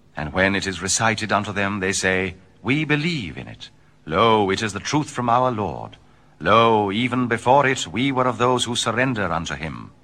And when it is recited unto them, they say, We believe in it. Lo, it is the truth from our Lord. Lo, even before it, we were of those who surrender unto him.